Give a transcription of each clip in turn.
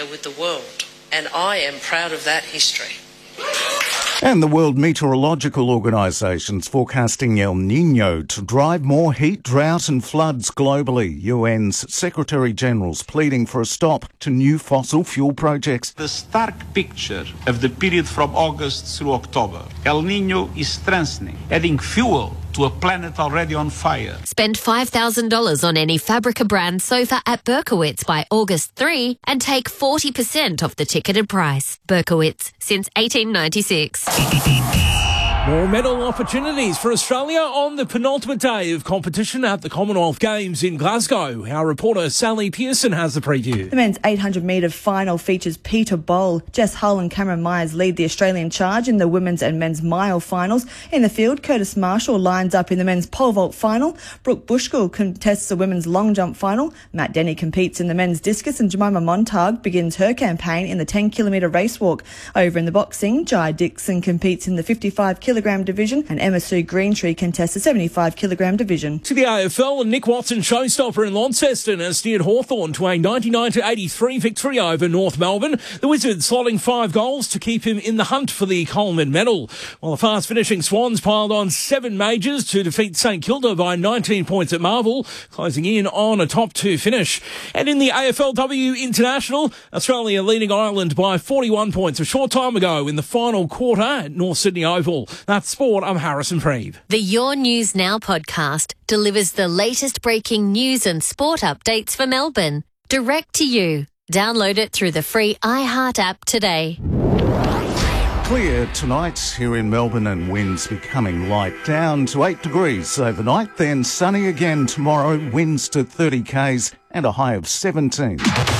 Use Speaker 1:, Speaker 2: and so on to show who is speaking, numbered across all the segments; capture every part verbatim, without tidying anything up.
Speaker 1: partner with the world, and I am proud of that history.
Speaker 2: And the World Meteorological Organisation's forecasting El Niño to drive more heat, drought and floods globally. U N's Secretary-General's pleading for a stop to new fossil fuel projects.
Speaker 3: The stark picture of the period from August through October. El Niño is strengthening, adding fuel to a planet already on fire.
Speaker 4: Spend five thousand dollars on any Fabrica brand sofa at Berkowitz by August third and take forty percent off the ticketed price. Berkowitz, since eighteen ninety-six.
Speaker 5: More medal opportunities for Australia on the penultimate day of competition at the Commonwealth Games in Glasgow. Our reporter Sally Pearson has the preview.
Speaker 6: The men's eight hundred metre final features Peter Bowl. Jess Hull and Cameron Myers lead the Australian charge in the women's and men's mile finals. In the field, Curtis Marshall lines up in the men's pole vault final. Brooke Bushgill contests the women's long jump final. Matt Denny competes in the men's discus, and Jemima Montag begins her campaign in the ten kilometre race walk. Over in the boxing, Jai Dixon competes in the fifty-five kilogram division, and Emma Sue Greentree contests the seventy-five kilogram division.
Speaker 5: To the A F L, and Nick Watson showstopper in Launceston has steered Hawthorn to a ninety-nine to eighty-three victory over North Melbourne. The Wizards slotting five goals to keep him in the hunt for the Coleman medal, while the fast-finishing Swans piled on seven majors to defeat St Kilda by nineteen points at Marvel, closing in on a top two finish. And in the A F L W International, Australia leading Ireland by forty-one points a short time ago in the final quarter at North Sydney Oval. That's sport. I'm Harrison Preeve.
Speaker 4: The Your News Now podcast delivers the latest breaking news and sport updates for Melbourne, direct to you. Download it through the free iHeart app today.
Speaker 2: Clear tonight here in Melbourne and winds becoming light, down to eight degrees overnight, then sunny again tomorrow, winds to thirty k's and a high of seventeen.
Speaker 7: When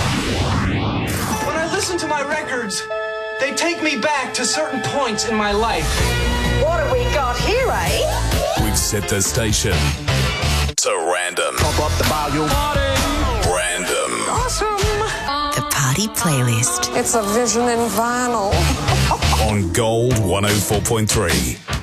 Speaker 7: I listen to my records, they take me back to certain points in my life.
Speaker 8: What have we got here, eh?
Speaker 9: We've set the station to random.
Speaker 7: Pump up the volume. Party.
Speaker 9: Random.
Speaker 8: Awesome.
Speaker 4: The Party Playlist.
Speaker 8: It's a vision in vinyl.
Speaker 9: On Gold one oh four point three.